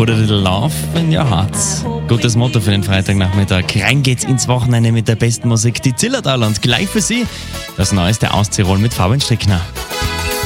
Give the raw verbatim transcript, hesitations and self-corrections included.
Put a little love in your heart. Gutes Motto für den Freitagnachmittag. Rein geht's ins Wochenende mit der besten Musik. Die Zillertaler und gleich für Sie das neueste aus Tirol mit Fabian Strickner.